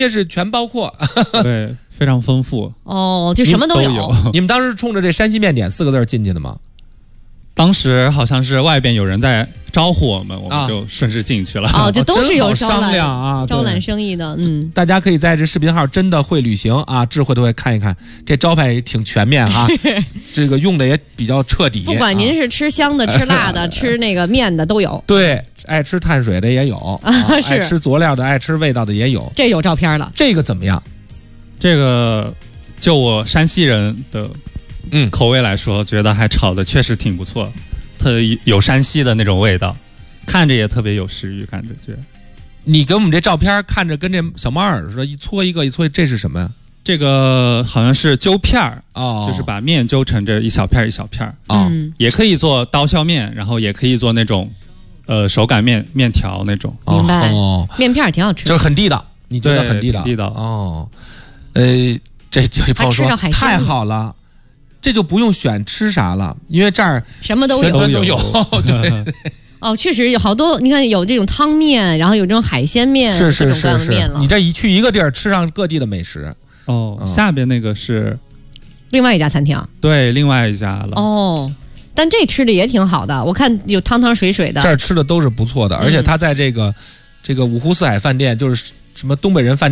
这是全包括。 对，非常丰富。 哦，就什么都有。 你们当时冲着这山西面点4个字进去的吗？ 当时好像是外边有人在招呼我们，我们就顺势进去了。 哦，这都是有商量啊， 招揽生意的。 大家可以在这视频号真的会旅行啊，智慧都会看一看，这招牌也挺全面哈，这个用的也比较彻底。 不管您是吃香的、吃辣的、吃那个面的都有。 对，爱吃碳水的也有，爱吃佐料的、爱吃味道的也有。 这有照片了。 这个怎么样？ 这个就我山西人的口味来说，觉得还炒的确实挺不错，特有山西的那种味道，看着也特别有食欲，感觉。 你给我们这照片看着跟这小猫耳似的，一搓一个一搓，这是什么呀？ 这个好像是揪片儿哦， 就是把面揪成这一小片一小片也可以做刀削面，然后也可以做那种手擀面条那种。 明白。面片挺好吃的， 就是很地道，你觉得很地道？ 地道哦。这有一朋友说太好了，这就不用选吃啥了，因为这儿什么都有。对。 哦，确实有好多，你看有这种汤面，然后有这种海鲜面， 是各种各样的面了。 你这一去一个地儿，吃上各地的美食。 下边那个是另外一家餐厅。 对，另外一家了。 哦，但这吃的也挺好的，我看有汤汤水水的。 这儿吃的都是不错的，而且它在这个五湖四海饭店，就是什么东北人饭店。